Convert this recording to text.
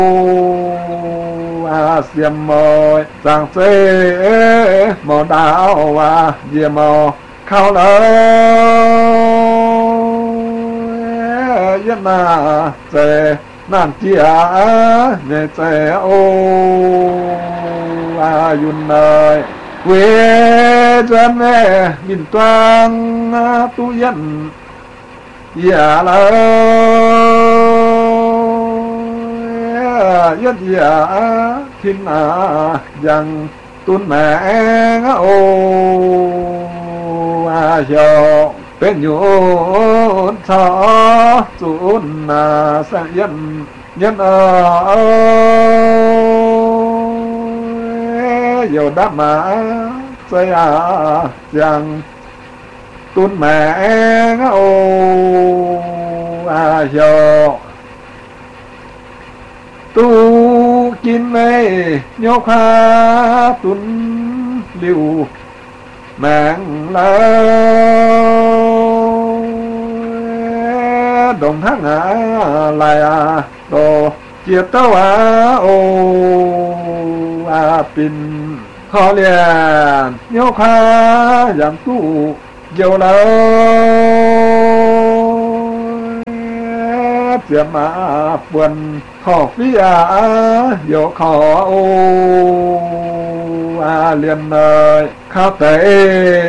xiêm mồi giang xê mò đào diêm mò khao lỡ yên xê nàn chia nhẹ xê yun ơi quê dân nghìn toan tu yên dạ lỡ yên dạ thiên rằng tuôn mẹ hiểu bên nhún cho tuôn sang yên nhân nhiều đáp mà xây rằng tuôn mẹ hiểu tu kín mê nhô kha tuôn liu mạng la đồng hát ngã lại đồ chia tao pin khó liền nhô kha giảm tu dầu lâu tiệm buồn khó phía dầu khó liền khao tế